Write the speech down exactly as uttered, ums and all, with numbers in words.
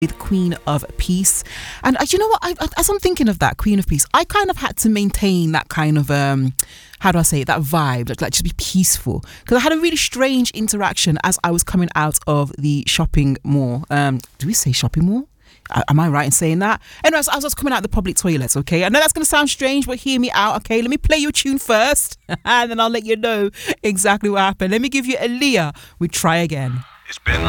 with Queen of Peace. And uh, you know what, I, I, as I'm thinking of that Queen of Peace, I kind of had to maintain that kind of um how do I say it, that vibe, like, like just be peaceful, because I had a really strange interaction as I was coming out of the shopping mall. Um do we say shopping mall? Am I right in saying that? Anyways, as I was coming out of the public toilets, okay? I know that's going to sound strange, but hear me out, okay? Let me play you a tune first, and then I'll let you know exactly what happened. Let me give you Aaliyah with Try Again. It's been a